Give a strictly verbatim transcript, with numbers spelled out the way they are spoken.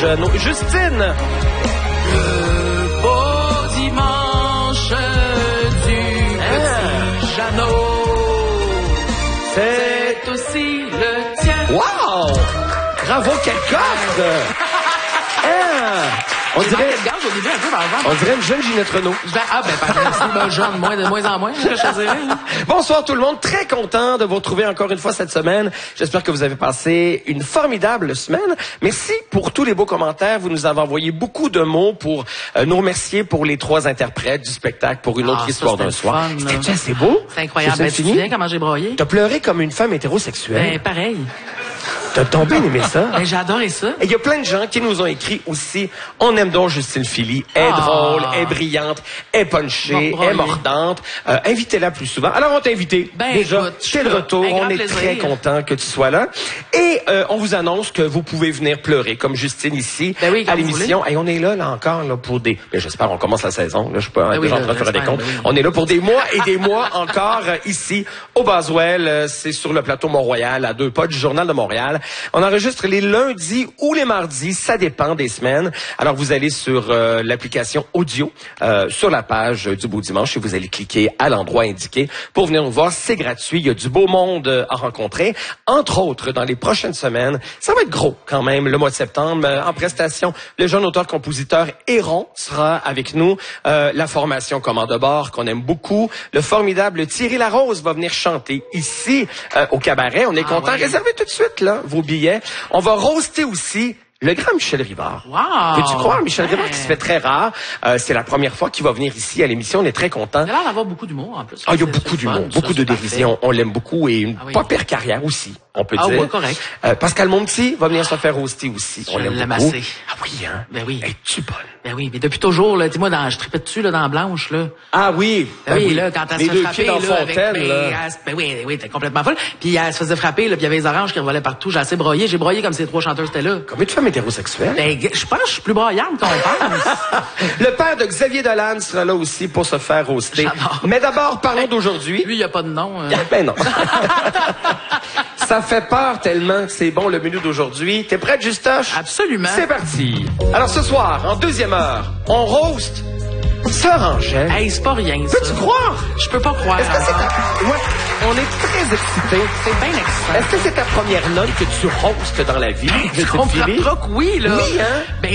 rouge. Non, Justine. Le beau dimanche du petit Jeannot, C'est... c'est aussi le tien. Wow! Bravo, quel coffre! Hein? On J'ai dirait, manqué de gaz au début un peu, par exemple. on dirait une jeune Ginette Renault. Je vais- Ah, ben, par exemple, ben, jeune, moins de moins en moins, je choisirais. hein. Bonsoir tout le monde, très content de vous retrouver encore une fois cette semaine. J'espère que vous avez passé une formidable semaine. Merci pour tous les beaux commentaires. Vous nous avez envoyé beaucoup de mots pour euh, nous remercier pour les trois interprètes du spectacle pour une autre Ah, ça, histoire c'était d'un le soir. fun, C'était là. déjà assez beau. C'est incroyable. C'est Ben, tu te fini. souviens comment j'ai broyé? T'as pleuré comme une femme hétérosexuelle. Ben, pareil. T'as t'as bien aimé ça. Ben, j'ai adoré ça. Et il y a plein de gens qui nous ont écrit aussi. On aime donc Justine Philly. Elle est Ah. drôle, elle est brillante, elle est punchée, Bon, elle est broyée. mordante. Euh, invitez-la plus souvent. Alors, on t'a invité. Ben, Déjà, écoute, je c'est suis le là. retour. Un grand On est plaisir. très content que tu sois là. Et euh, on vous annonce que vous pouvez venir pleurer, comme Justine ici, Ben oui, quand à vous l'émission. Et on est là, là encore, là, pour des... Ben, j'espère, on commence la saison. Là, je suis pas Ben oui, déjà en là, train de faire des j'espère, comptes. ben oui. On est là pour des mois et des mois encore euh, ici, au Boswell. Euh, c'est sur le plateau Mont-Royal, à deux pas du Journal de Montréal. On enregistre les lundis ou les mardis, ça dépend des semaines. Alors, vous allez sur euh, l'application audio, euh, sur la page euh, du Beau Dimanche, et vous allez cliquer à l'endroit indiqué pour venir nous voir. C'est gratuit. Il y a du beau monde euh, à rencontrer. Entre autres, dans les prochaines semaines, ça va être gros quand même, le mois de septembre. Euh, en prestation, le jeune auteur-compositeur Héron sera avec nous. Euh, la formation Commande de bord, qu'on aime beaucoup. Le formidable Thierry Larose va venir chanter ici, euh, au cabaret. On est Ah content. ouais. Réservez tout de suite là vos billets. On va roaster aussi le grand Michel Rivard. Wow! Peux-tu croire, Michel Rivard, Ouais. qui se fait très rare. Euh, c'est la première fois qu'il va venir ici à l'émission. On est très contents. Il a l'air d'avoir beaucoup d'humour, en plus. Ah, il y a C'est- beaucoup c'est d'humour, fun, beaucoup ça, de c'est dérision. On l'aime beaucoup et une Ah oui. pas pire carrière aussi, on peut Ah dire. ouais, correct. Euh, Pascal Monti va venir se faire roaster aussi. On Je l'aime l'aime beaucoup. assez. Ah oui, hein? Ben oui. Es-tu bonne? Ben oui, mais depuis toujours, là, dis-moi, dans, je tripais dessus, là, dans Blanche, là. Ah oui. Ben oui, là, quand elle Les se deux fait frapper, pieds dans là, avec, Fontaine, ben, là. elle se- ben oui, oui, t'es complètement folle. Puis elle se faisait frapper, là, puis il y avait les oranges qui revolaient partout. J'ai assez broyé. J'ai broyé comme ces trois chanteurs étaient là. Combien de femmes hétérosexuelles? Ben, je pense que je suis plus broyante qu'on pense. Le père de Xavier Dolan sera là aussi pour se faire roaster. J'adore. Mais d'abord, parlons d'aujourd'hui. Lui, il n'y a pas de nom. euh. Ben non. Ça fait peur tellement que c'est bon le menu d'aujourd'hui. T'es prête, Justoche? Absolument. C'est parti. Alors ce soir, en deuxième heure, on roast Sœur Angèle. Hey, c'est pas rien, ça. Peux-tu croire? Je peux pas croire. Est-ce que c'est encore. ta... Ouais, on est très excités. C'est bien excitant. Est-ce que c'est ta première nonne que tu roastes dans la vie? Je comprends pas que oui, là. Oui, hein? Ben,